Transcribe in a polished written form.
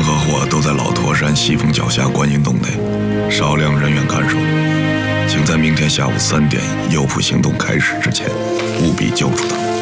和火都在老驼山西峰脚下观音洞内，少量人员看守，请在明天下午3点诱捕行动开始之前，务必救出他。